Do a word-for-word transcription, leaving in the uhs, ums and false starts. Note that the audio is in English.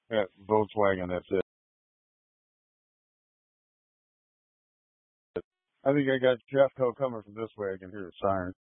at Volkswagen. That's it. I think I got Jeffco coming from this way. I can hear a siren.